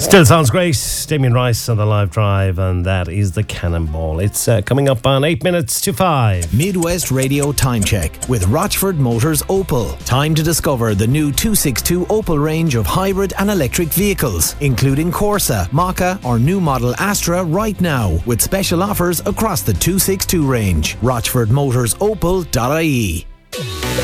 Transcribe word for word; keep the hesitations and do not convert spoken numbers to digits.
Still sounds great. Damien Rice on the live drive, and that is the Cannonball. It's uh, coming up on eight minutes to five. Midwest Radio Time Check with Rochford Motors Opel. Time to discover the new two sixty-two Opel range of hybrid and electric vehicles, including Corsa, Maka or new model Astra right now, with special offers across the two sixty-two range. rochford motors opel dot I E.